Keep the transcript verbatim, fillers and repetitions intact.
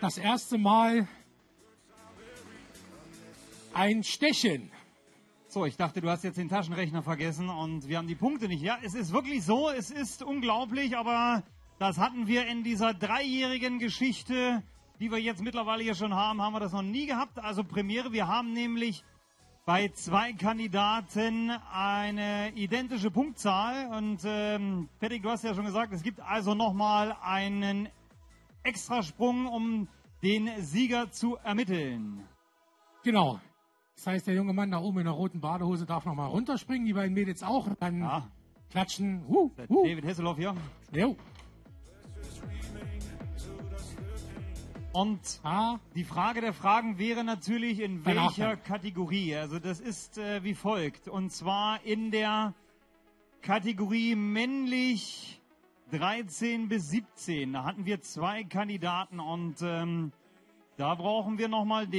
das erste Mal ein Stechen. So, ich dachte, du hast jetzt den Taschenrechner vergessen und wir haben die Punkte nicht. Ja, es ist wirklich so, es ist unglaublich, aber das hatten wir in dieser dreijährigen Geschichte, die wir jetzt mittlerweile hier schon haben, haben wir das noch nie gehabt. Also Premiere, wir haben nämlich bei zwei Kandidaten eine identische Punktzahl. Und ähm, Patrick, du hast ja schon gesagt, es gibt also nochmal einen Extrasprung, um den Sieger zu ermitteln. Genau. Das heißt, der junge Mann da oben in der roten Badehose darf nochmal runterspringen, die beiden Mädels auch. Dann Ja. klatschen. Huh, huh. David Hasselhoff hier. Jo. Und Ah, die Frage der Fragen wäre natürlich, in Bei welcher Nachgang. Kategorie. Also das ist äh, wie folgt. Und zwar in der Kategorie männlich dreizehn bis siebzehn. Da hatten wir zwei Kandidaten und ähm, da brauchen wir nochmal den.